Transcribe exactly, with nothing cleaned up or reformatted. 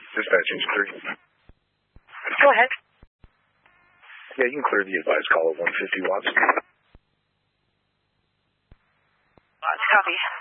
Dispatch three. Go ahead. Yeah, you can clear the advised call at one fifty watts. Copy.